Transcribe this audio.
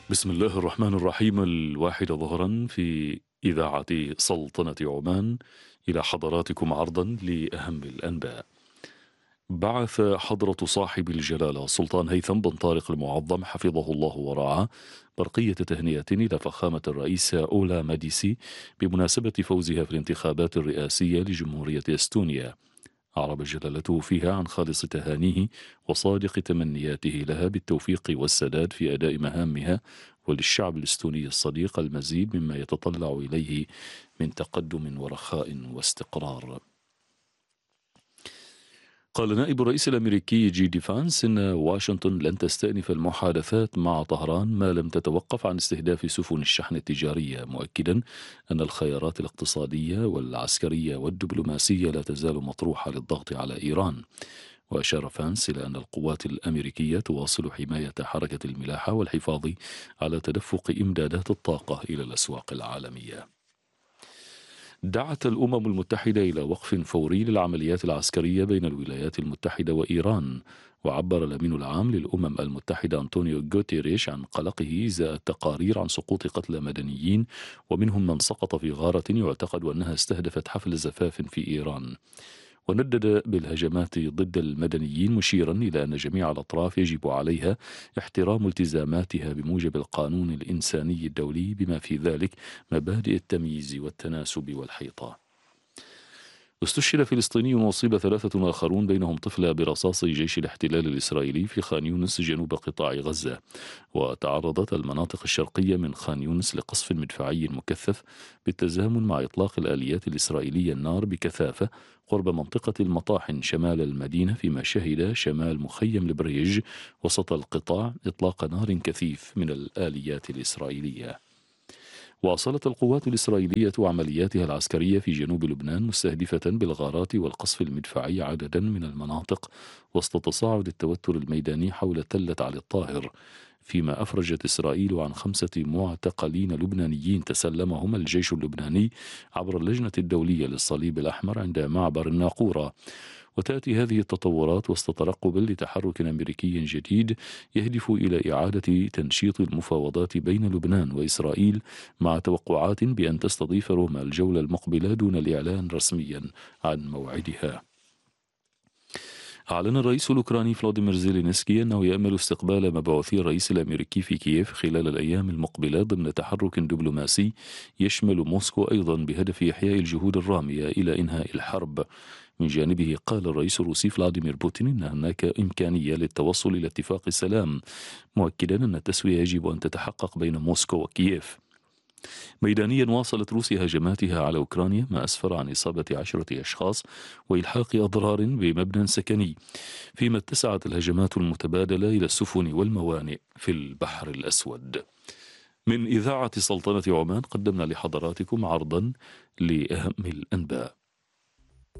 بسم الله الرحمن الرحيم. 1 ظهرا في إذاعة سلطنة عمان، إلى حضراتكم عرضا لأهم الأنباء. بعث حضرة صاحب الجلالة سلطان هيثم بن طارق المعظم حفظه الله ورعاه برقية تهنئة إلى فخامة الرئيسة أولا ماديسي بمناسبة فوزها في الانتخابات الرئاسية لجمهورية استونيا. أعرب جلالته فيها عن خالص تهانيه وصادق تمنياته لها بالتوفيق والسداد في أداء مهامها، وللشعب الاستوني الصديق المزيد مما يتطلع إليه من تقدم ورخاء واستقرار. قال نائب الرئيس الأمريكي جي دي فانس إن واشنطن لن تستأنف المحادثات مع طهران ما لم تتوقف عن استهداف سفن الشحن التجارية، مؤكدا أن الخيارات الاقتصادية والعسكرية والدبلوماسية لا تزال مطروحة للضغط على إيران. وأشار فانس إلى أن القوات الأمريكية تواصل حماية حركة الملاحة والحفاظ على تدفق إمدادات الطاقة إلى الأسواق العالمية. دعت الأمم المتحدة إلى وقف فوري للعمليات العسكرية بين الولايات المتحدة وإيران. وعبر الأمين العام للأمم المتحدة أنطونيو غوتيريش عن قلقه إزاء التقارير عن سقوط قتلى مدنيين، ومنهم من سقط في غارة يعتقد أنها استهدفت حفل زفاف في إيران. وندد بالهجمات ضد المدنيين، مشيرا إلى أن جميع الأطراف يجب عليها احترام التزاماتها بموجب القانون الإنساني الدولي، بما في ذلك مبادئ التمييز والتناسب والحيطة. استشهد فلسطيني وأصيب 3 آخرون بينهم طفلة برصاص جيش الاحتلال الإسرائيلي في خان يونس جنوب قطاع غزة. وتعرضت المناطق الشرقية من خان يونس لقصف مدفعي مكثف بالتزامن مع إطلاق الآليات الإسرائيلية النار بكثافة قرب منطقة المطاحن شمال المدينة، فيما شهد شمال مخيم البريج وسط القطاع إطلاق نار كثيف من الآليات الإسرائيلية. واصلت القوات الإسرائيلية عملياتها العسكرية في جنوب لبنان، مستهدفة بالغارات والقصف المدفعي عددا من المناطق وسط تصاعد التوتر الميداني حول تلة علي الطاهر. فيما أفرجت إسرائيل عن 5 معتقلين لبنانيين تسلمهم الجيش اللبناني عبر اللجنة الدولية للصليب الأحمر عند معبر الناقورة. وتأتي هذه التطورات وسط ترقب لتحرك أمريكي جديد يهدف إلى إعادة تنشيط المفاوضات بين لبنان وإسرائيل، مع توقعات بأن تستضيف روما الجولة المقبلة دون الإعلان رسميا عن موعدها. أعلن الرئيس الأوكراني فلاديمير زيلينسكي أنه يأمل استقبال مبعوثي الرئيس الأمريكي في كييف خلال الأيام المقبلة ضمن تحرك دبلوماسي يشمل موسكو أيضا، بهدف إحياء الجهود الرامية إلى إنهاء الحرب. من جانبه قال الرئيس الروسي فلاديمير بوتين أن هناك إمكانية للتوصل إلى اتفاق سلام، مؤكدا أن التسوية يجب أن تتحقق بين موسكو وكييف. ميدانيا، واصلت روسيا هجماتها على أوكرانيا ما أسفر عن إصابة 10 أشخاص وإلحاق أضرار بمبنى سكني، فيما اتسعت الهجمات المتبادلة إلى السفن والموانئ في البحر الأسود. من إذاعة سلطنة عمان قدمنا لحضراتكم عرضا لأهم الأنباء.